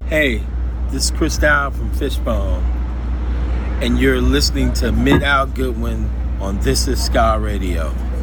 Hey, this is Chris Dow from Fishbone, and you're listening to Mid-Out Goodwin on This Is Ska Radio.